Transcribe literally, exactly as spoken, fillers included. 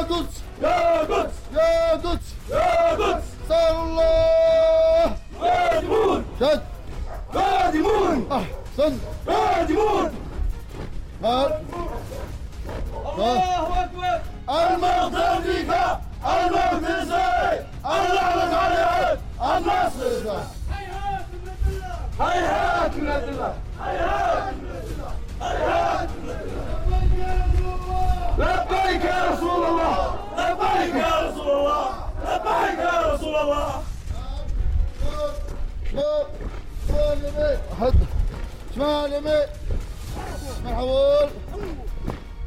قدس يا قدس يا قدس يا قدس صار الله قادمون شد قادمون أحسن قادمون مال الله أكبر الموت أمريكا الموت إسرائيل اللعنة عليهم النصر هيهات من عند الله هيهات هيهات لبيك يا رسول الله لبيك يا رسول الله لبيك يا رسول الله شمال شمال يمين أحد شمال يمين مرحبا